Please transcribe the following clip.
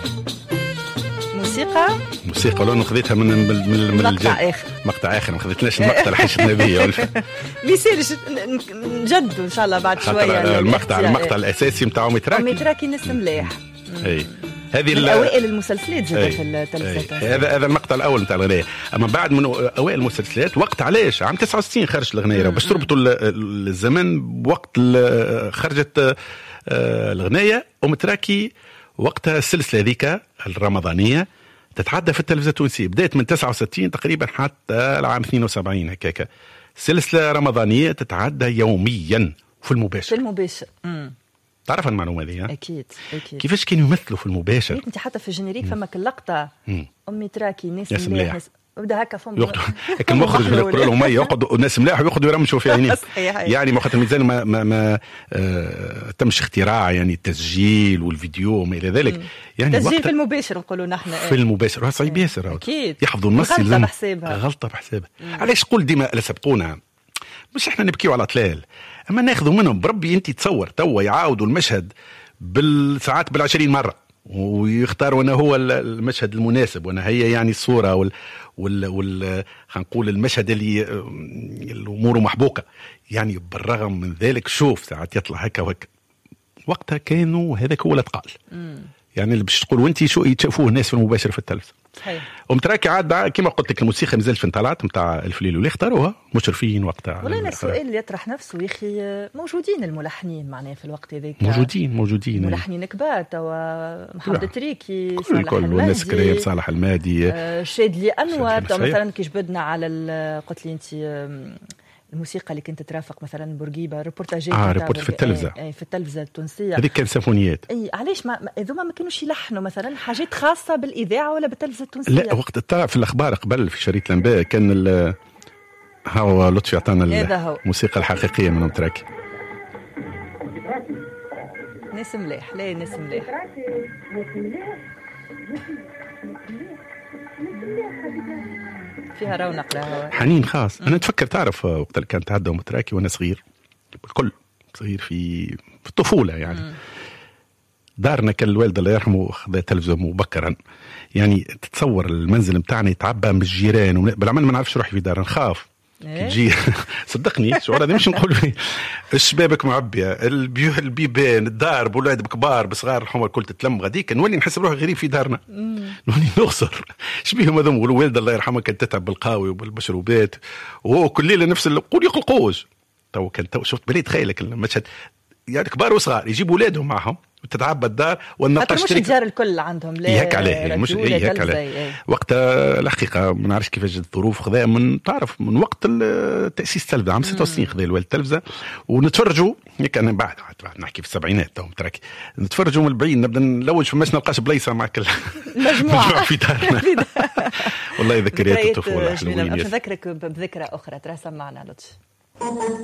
موسيقى لو خذيتها من مقطع آخر ما خذيتناش المقطع الحشد النبيه ما يصيرش نجدوا ان شاء الله بعد شويه المقطع الاساسي نتاع متراكي ناس ملاح. هذه من اوائل المسلسلات زاد في التلفزيون. هذا المقطع الاول نتاع الغنايه. اما بعد من اوائل المسلسلات وقت علاش عام 69 خرج الغنايه باش تربطوا الزمن بوقت خرجت الغنايه ومتراكي وقتها السلسله هذيك الرمضانيه تتعدى في التلفزيون التونسي بدايه من 69 تقريبا حتى العام 72 هكاك سلسله رمضانيه تتعدى يوميا في المباشر. تعرف المعلومه هذه؟ اكيد كيفاش كانوا يمثلوا في المباشر؟ انت حتى في الجينيريك فماك اللقطه امي تراكي ناس ملاح وبدا هكا فم المخرج يقول لهم يقعدوا الناس ملاح ويقعدوا يرمشوا في عينيه يعني ما خاطر مازال ما تمش اختراع يعني التسجيل والفيديو وما الى ذلك يعني تسجيل في المباشر نقولوا نحن في المباشر صعيب ياسر اكيد يحفظوا النص غلطه بحسابها علاش تقول ديما سبقونا مش احنا نبكيو على طلال اما ناخذوا منهم بربي انت تصور توا يعاودوا المشهد بالساعات بال20 مره ويختاروا أنه هو المشهد المناسب وأنا هي يعني الصورة خلينا نقول المشهد اللي الأمور محبوكة يعني بالرغم من ذلك شوف ساعات يطلع هكا وهكا وقتها كانوا هذاك هو الأتقال يعني اللي باش تقول وانتي شو يتشافوه الناس في المباشر في التلفزيون ومتراكي عاد كما قلت لك الموسيقى مازالت في انطلاعات نتاع الفليل واللي اختاروها مشرفين وقتها. والله السؤال اللي يطرح نفسه يا اخي موجودين الملحنين معناه في الوقت هذاك موجودين ملحنين كبار توا محمد تريكي والناس كريم صالح المادي شادلي انور مثلا كي جبدنا على قلت لي انت الموسيقى اللي كنت ترافق مثلا بورقيبه ريبورتاجات في التلفزه في التلفزه التونسيه هذيك كان سيمفونيات علاش ما كانوش يلحنوا مثلا حاجات خاصه بالاذاعه ولا بالتلفزه التونسيه؟ لا وقت تعرف في الاخبار قبل في شريط الانباء كان هو لطفي عطانا الموسيقى الحقيقيه من متراكي ناس مليح فيها رونق لها حنين خاص. أنا أتفكر تعرف وقت اللي كان تعدى متراكي وأنا صغير الكل صغير في الطفولة يعني دارنا كان الوالد الله يرحمه خذ تلفزيون مبكرا يعني تتصور المنزل متاعنا يتعبى من الجيران بالعمل ما نعرفش روحي في دار نخاف تجي صدقني شعور هذا مش نقول فيه الشبابك معبيه البيبان الدار بولاد بكبار بصغار الحمر كل تتلم غاديك نولي نحس روحي غريب في دارنا نولي نخسر شبيهم هذوم يقولوا والد الله يرحمه كان تتعب بالقهوه وبالمشروبات وهو كل ليله نفس قول يقلقوش تو كان شفت بلي تخيلك المشهد يعني كبار وصغار يجيبوا اولادهم معهم وتتعبى الدار والنقاش مش الدار الكل عندهم لا هيك عليه مش هيك عليه وقتها الحقيقه ما نعرفش كيفاش جات الظروف خذا من تعرف من وقت تاسيس التلفزه عام 66 خذا الوالد التلفزه ونتفرجوا هيك انا بعد نحكي في السبعينات تو متراكي نتفرجوا من البعيد نبدا نلوج في ماش نلقاش بليصه مع كل مجموعه في دارنا والله ذكريات الطفوله حلوين نذكرك بذكرى اخرى ترى سمعنا لطش